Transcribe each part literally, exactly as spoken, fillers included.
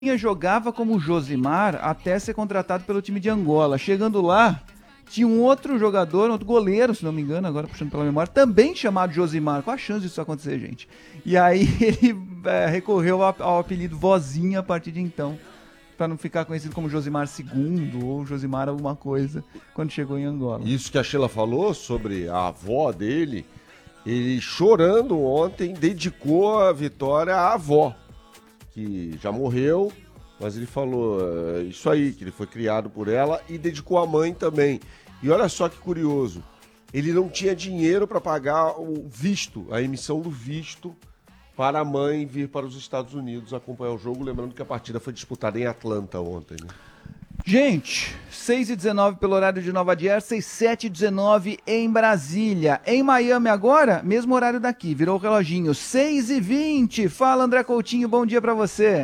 jogava como Josimar até ser contratado pelo time de Angola. Chegando lá, tinha um outro jogador, um outro goleiro, se não me engano, agora puxando pela memória, também chamado Josimar. Qual a chance disso acontecer, gente? E aí ele é, recorreu ao, ao apelido Vozinha a partir de então, para não ficar conhecido como Josimar segundo ou Josimar alguma coisa, quando chegou em Angola. Isso que a Sheila falou sobre a avó dele, ele chorando ontem dedicou a vitória à avó, que já morreu, mas ele falou é, isso aí, que ele foi criado por ela e dedicou a mãe também. E olha só que curioso, ele não tinha dinheiro para pagar o visto, a emissão do visto para a mãe vir para os Estados Unidos acompanhar o jogo, lembrando que a partida foi disputada em Atlanta ontem, né? Gente, seis e dezenove pelo horário de Nova Jersey, sete e dezenove em Brasília. Em Miami agora, mesmo horário daqui, virou o reloginho, seis e vinte. Fala, André Coutinho, bom dia pra você.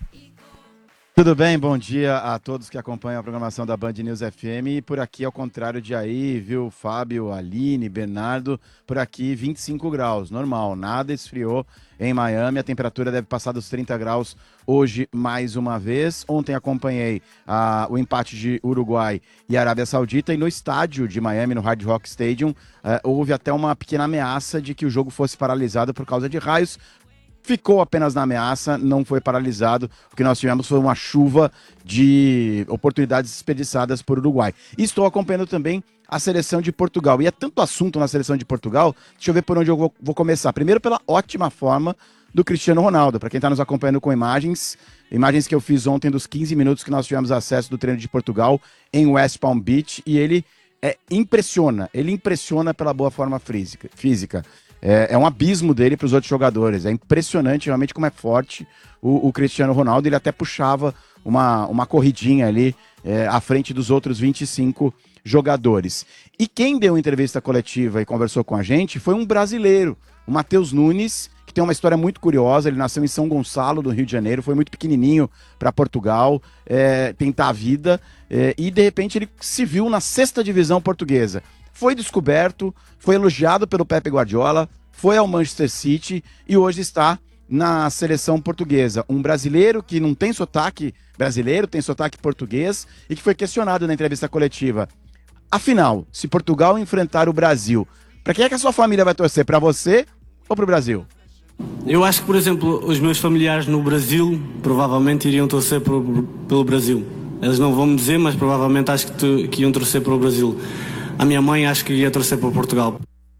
Tudo bem, bom dia a todos que acompanham a programação da Band News F M. E por aqui, ao contrário de aí, viu, Fábio, Aline, Bernardo, por aqui vinte e cinco graus, normal, nada esfriou em Miami. A temperatura deve passar dos trinta graus hoje mais uma vez. Ontem acompanhei ah, o empate de Uruguai e Arábia Saudita e no estádio de Miami, no Hard Rock Stadium, ah, houve até uma pequena ameaça de que o jogo fosse paralisado por causa de raios. Ficou apenas na ameaça, não foi paralisado. O que nós tivemos foi uma chuva de oportunidades desperdiçadas por Uruguai. E estou acompanhando também a seleção de Portugal. E é tanto assunto na seleção de Portugal, deixa eu ver por onde eu vou, vou começar. Primeiro pela ótima forma do Cristiano Ronaldo. Para quem está nos acompanhando com imagens, imagens que eu fiz ontem dos quinze minutos que nós tivemos acesso do treino de Portugal em West Palm Beach. E ele é, impressiona, ele impressiona pela boa forma física. física. É, é um abismo dele para os outros jogadores. É impressionante realmente como é forte o, o Cristiano Ronaldo. Ele até puxava uma, uma corridinha ali é, à frente dos outros vinte e cinco jogadores. E quem deu entrevista coletiva e conversou com a gente foi um brasileiro, o Matheus Nunes, que tem uma história muito curiosa. Ele nasceu em São Gonçalo, do Rio de Janeiro, foi muito pequenininho para Portugal é, tentar a vida é, e de repente ele se viu na sexta divisão portuguesa. Foi descoberto, foi elogiado pelo Pepe Guardiola, foi ao Manchester City e hoje está na seleção portuguesa. Um brasileiro que não tem sotaque brasileiro, tem sotaque português e que foi questionado na entrevista coletiva. Afinal, se Portugal enfrentar o Brasil, para quem é que a sua família vai torcer? Para você ou para o Brasil? Eu acho que, por exemplo, os meus familiares no Brasil provavelmente iriam torcer pro, pelo Brasil. Eles não vão me dizer, mas provavelmente acho que, tu, que iam torcer pelo Brasil. A minha mãe acho que ia torcer para Portugal.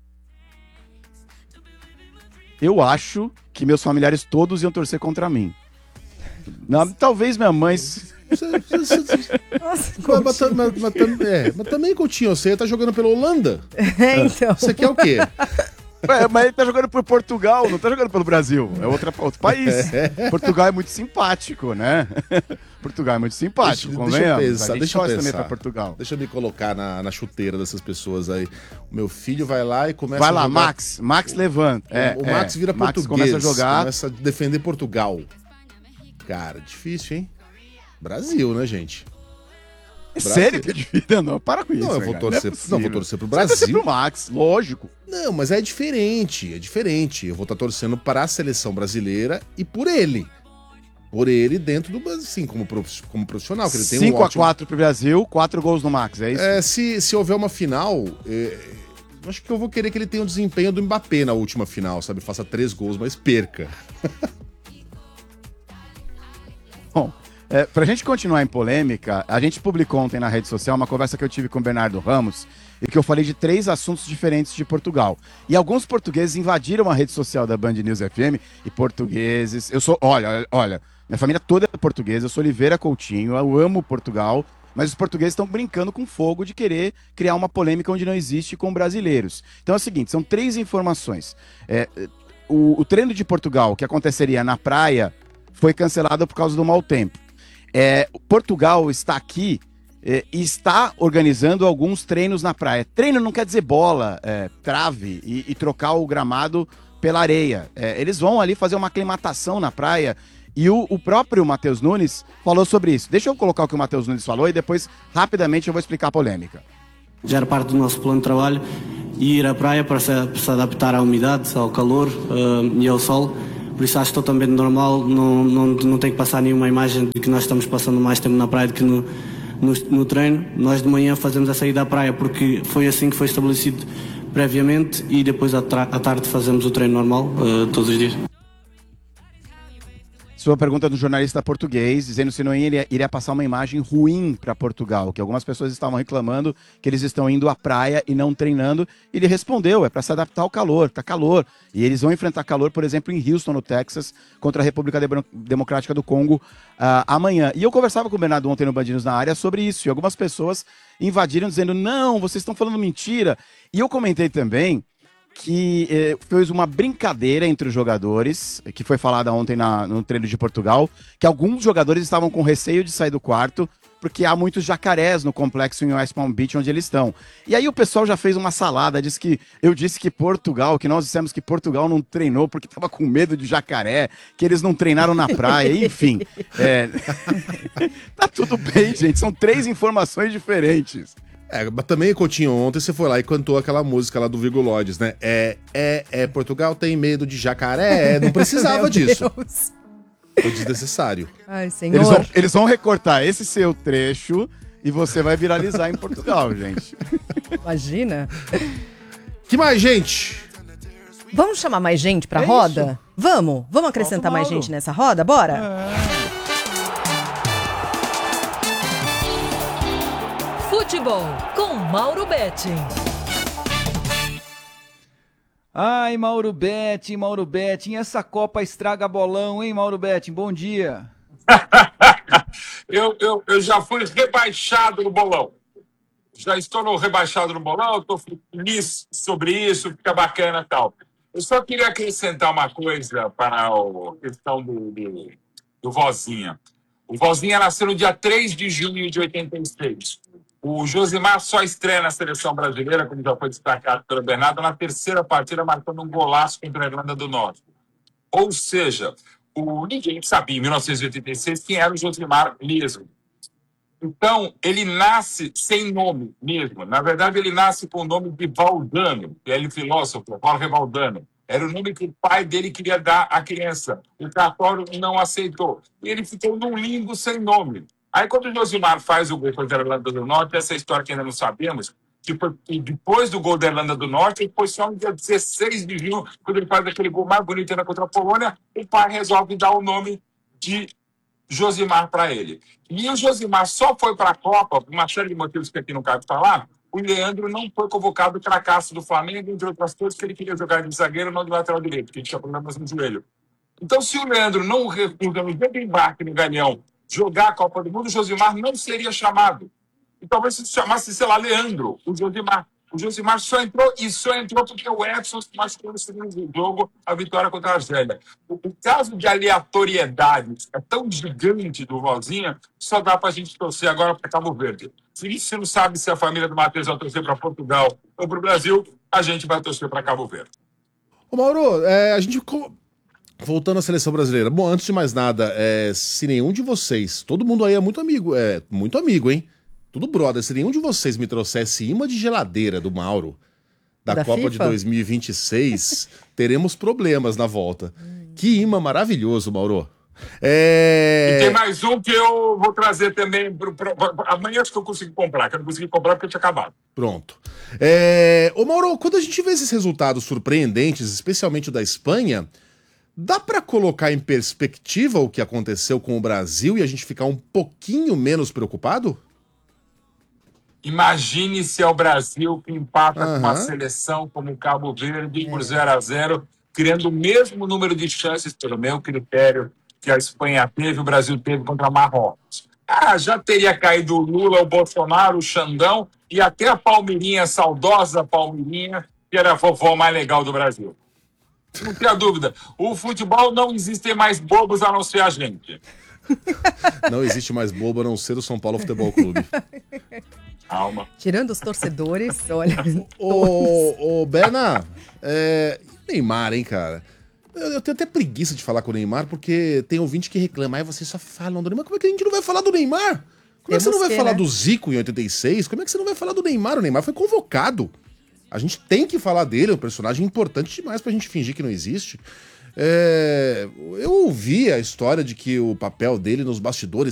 Eu acho que meus familiares todos iam torcer contra mim. Não, talvez minha mãe... Nossa, mas, mas, mas, mas, é, mas também, Coutinho, você tá jogando pela Holanda? É, então. Você quer o quê? É, mas ele tá jogando por Portugal, não tá jogando pelo Brasil. É outra, outro país. Portugal é muito simpático, né? Portugal é muito simpático, deixa, deixa eu pensar, a deixa eu pensar. também pra Portugal. Deixa eu me colocar na, na chuteira dessas pessoas aí. O meu filho vai lá e começa vai a lá, jogar... Max. Max levanta. É, o Max é, vira Max português. começa a jogar. Começa a defender Portugal. Cara, difícil, hein? Brasil, né, gente? É sério que é difícil? Não, para com isso. Não, eu vou torcer, não, é não, vou torcer pro Você vai torcer Brasil. pro Max, lógico. Não, mas é diferente, é diferente. Eu vou estar torcendo para a seleção brasileira e por ele. Por ele dentro do Brasil, sim, como, prof, como profissional. Que ele tem cinco um a ótimo... quatro pro Brasil, quatro gols no Max, é isso? É, se, se houver uma final, é, acho que eu vou querer que ele tenha o desempenho do Mbappé na última final, sabe? Faça três gols, mas perca. Bom, é, pra gente continuar em polêmica, a gente publicou ontem na rede social uma conversa que eu tive com o Bernardo Ramos e que eu falei de três assuntos diferentes de Portugal. E alguns portugueses invadiram a rede social da Band News F M e portugueses... Eu sou... Olha, olha, minha família toda é portuguesa, eu sou Oliveira Coutinho, eu amo Portugal, mas os portugueses estão brincando com fogo de querer criar uma polêmica onde não existe com brasileiros. Então é o seguinte, são três informações. É, o, o treino de Portugal, que aconteceria na praia, foi cancelado por causa do mau tempo. É, Portugal está aqui é, e está organizando alguns treinos na praia. Treino não quer dizer bola, é, trave e, e trocar o gramado pela areia. É, eles vão ali fazer uma aclimatação na praia e o, o próprio Matheus Nunes falou sobre isso. Deixa eu colocar o que o Matheus Nunes falou e depois, rapidamente, eu vou explicar a polêmica. Já era parte do nosso plano de trabalho ir à praia para se, para se adaptar à umidade, ao calor uh, e ao sol. por isso acho totalmente normal, não, não, não tem que passar nenhuma imagem de que nós estamos passando mais tempo na praia do que no, no, no treino. Nós de manhã fazemos a saída à praia porque foi assim que foi estabelecido previamente e depois à, à tarde fazemos o treino normal, uh, todos os dias. Sua pergunta do jornalista português, dizendo se não iria, iria passar uma imagem ruim para Portugal, que algumas pessoas estavam reclamando que eles estão indo à praia e não treinando. Ele respondeu, é para se adaptar ao calor, tá calor. E eles vão enfrentar calor, por exemplo, em Houston, no Texas, contra a República Democrática do Congo uh, amanhã. E eu conversava com o Bernardo ontem no Band News na área sobre isso, e algumas pessoas invadiram dizendo, não, vocês estão falando mentira. E eu comentei também que eh, fez uma brincadeira entre os jogadores, que foi falada ontem na, no treino de Portugal, que alguns jogadores estavam com receio de sair do quarto, porque há muitos jacarés no complexo em West Palm Beach, onde eles estão. E aí o pessoal já fez uma salada, disse que eu disse que Portugal, que nós dissemos que Portugal não treinou porque estava com medo de jacaré, que eles não treinaram na praia, enfim. É... tá tudo bem, gente, são três informações diferentes. É, mas também, Coutinho, ontem você foi lá e cantou aquela música lá do Virguloides, né? É, é, é, Portugal tem medo de jacaré. Não precisava disso. Deus. Foi desnecessário. Ai, senhor. Eles vão, eles vão recortar esse seu trecho e você vai viralizar em Portugal, gente. Imagina. Que mais, gente? Vamos chamar mais gente pra É roda? isso. Vamos? Vamos acrescentar Falta o mais Mauro. gente nessa roda? Bora? É. Futebol com Mauro Betting. Ai, Mauro Betting, Mauro Betting, essa Copa estraga bolão, hein, Mauro Betting? Bom dia. eu, eu, eu já fui rebaixado no bolão. Já estou no rebaixado no bolão, estou feliz sobre isso, fica bacana e tal. Eu só queria acrescentar uma coisa para a questão do, do, do Vozinha. O Vozinha nasceu no dia três de junho de oitenta e seis. O Josimar só estreia na seleção brasileira, como já foi destacado pelo Bernardo, na terceira partida, marcando um golaço contra a Irlanda do Norte. Ou seja, o, ninguém sabia, em mil novecentos e oitenta e seis, quem era o Josimar mesmo. Então, ele nasce sem nome mesmo. Na verdade, ele nasce com o nome de Valdano, que é o filósofo, Jorge Valdano. Era o nome que o pai dele queria dar à criança. O cartório não aceitou. E ele ficou num limbo sem nome. Aí, quando o Josimar faz o gol contra a Irlanda do Norte, essa história que ainda não sabemos, que foi depois do gol da Irlanda do Norte, e foi só no dia dezesseis de junho, quando ele faz aquele gol mais bonito ainda contra a Polônia, o pai resolve dar o nome de Josimar para ele. E o Josimar só foi para a Copa, por uma série de motivos que aqui não cabe falar. O Leandro não foi convocado fracasso do Flamengo, entre outras coisas, que ele queria jogar de zagueiro, não de lateral direito, porque ele tinha problemas no joelho. Então, se o Leandro não recusa no dia do embarque no Galeão jogar a Copa do Mundo, o Josimar não seria chamado. E talvez se chamasse, sei lá, Leandro, o Josimar. O Josimar só entrou e só entrou porque o Edson se machucou no segundo jogo, a vitória contra a Argélia. O, o caso de aleatoriedade é tão gigante do Vozinha, só dá pra gente torcer agora para Cabo Verde. Se você não sabe se a família do Matheus vai torcer para Portugal ou para o Brasil, a gente vai torcer para Cabo Verde. Ô, Mauro, é, a gente... Voltando à seleção brasileira. Bom, antes de mais nada, é, se nenhum de vocês... Todo mundo aí é muito amigo, é muito amigo, hein? Tudo brother. Se nenhum de vocês me trouxesse imã de geladeira do Mauro, da, Da Copa FIFA? de dois mil e vinte e seis, teremos problemas na volta. Que imã maravilhoso, Mauro. É... E tem mais um que eu vou trazer também. Pro, pro, amanhã acho que eu consigo comprar, que eu não consegui comprar porque eu tinha acabado. Pronto. É... Ô, Mauro, quando a gente vê esses resultados surpreendentes, especialmente o da Espanha, dá pra colocar em perspectiva o que aconteceu com o Brasil e a gente ficar um pouquinho menos preocupado? Imagine se é o Brasil que empata Aham. com uma seleção como o Cabo Verde por zero a zero, criando o mesmo número de chances, pelo meu critério, que a Espanha teve, o Brasil teve contra Marrocos. Ah, já teria caído o Lula, o Bolsonaro, o Xandão e até a Palmeirinha, a saudosa Palmeirinha, que era a vovó mais legal do Brasil. Não tenha dúvida, o futebol não existem mais bobos a não ser a gente. Não existe mais bobo a não ser o São Paulo Futebol Clube. Calma. Tirando os torcedores, olha. Ô, ô Berna, é... Neymar, hein, cara? Eu, eu tenho até preguiça de falar com o Neymar, porque tem ouvinte que reclama, aí vocês só falam do Neymar. Como é que a gente não vai falar do Neymar? Como é que você não vai que, falar né? do Zico em oitenta e seis? Como é que você não vai falar do Neymar? O Neymar foi convocado. A gente tem que falar dele, é um personagem importante demais pra gente fingir que não existe. É, eu ouvi a história de que o papel dele nos bastidores